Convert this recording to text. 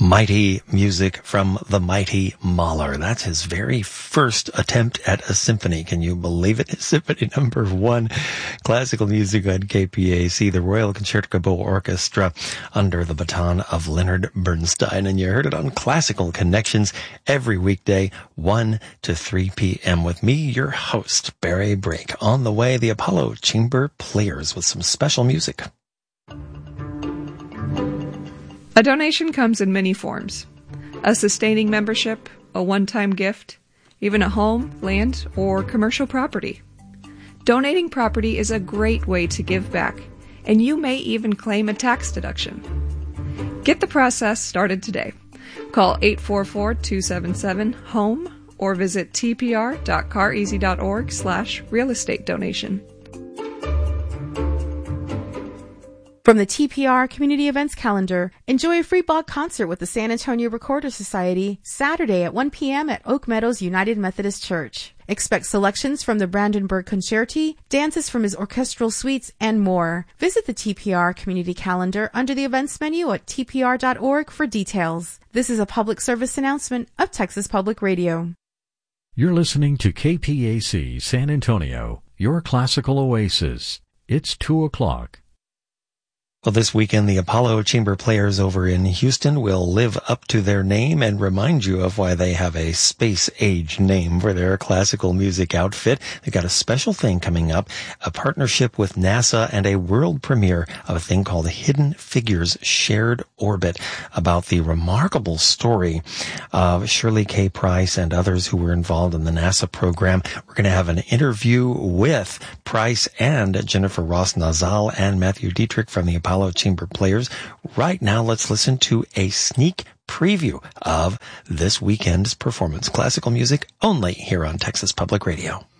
Mighty music from the mighty Mahler. That's his very first attempt at a symphony. Can you believe it? Symphony number 1, classical music on KPAC, the Royal Concertgebouw Orchestra under the baton of Leonard Bernstein. And you heard it on Classical Connections every weekday, 1 to 3 p.m. with me, your host, Barry Brake. On the way, the Apollo Chamber Players with some special music. A donation comes in many forms. A sustaining membership, a one-time gift, even a home, land, or commercial property. Donating property is a great way to give back, and you may even claim a tax deduction. Get the process started today. Call 844-277-HOME or visit tpr.careasy.org/real estate donation. From the TPR Community Events Calendar, enjoy a free blog concert with the San Antonio Recorder Society Saturday at 1 p.m. at Oak Meadows United Methodist Church. Expect selections from the Brandenburg Concerti, dances from his orchestral suites, and more. Visit the TPR Community Calendar under the events menu at tpr.org for details. This is a public service announcement of Texas Public Radio. You're listening to KPAC San Antonio, your classical oasis. It's 2 o'clock. Well, this weekend, the Apollo Chamber Players over in Houston will live up to their name and remind you of why they have a space-age name for their classical music outfit. They've got a special thing coming up, a partnership with NASA and a world premiere of a thing called Hidden Figures Shared Orbit, about the remarkable story of Shirley K. Price and others who were involved in the NASA program. We're going to have an interview with Price and Jennifer Ross Nazal and Matthew Dietrich from the Apollo Chamber Players. Right now, let's listen to a sneak preview of this weekend's performance. Classical music only here on Texas Public Radio.